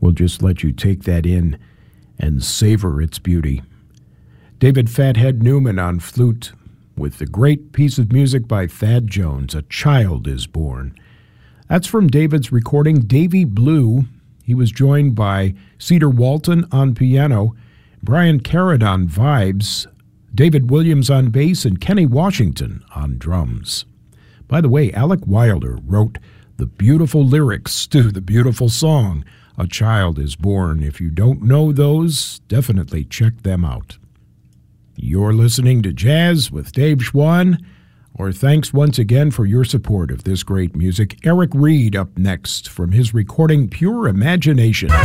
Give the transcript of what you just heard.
We'll just let you take that in and savor its beauty. David Fathead Newman on flute with the great piece of music by Thad Jones, A Child is Born. That's from David's recording, Davy Blue. He was joined by Cedar Walton on piano, Brian Carrot on vibes, David Williams on bass, and Kenny Washington on drums. By the way, Alec Wilder wrote the beautiful lyrics to the beautiful song, A Child is Born. If you don't know those, definitely check them out. You're listening to Jazz with Dave Schwann. Our thanks once again for your support of this great music. Eric Reed up next from his recording Pure Imagination.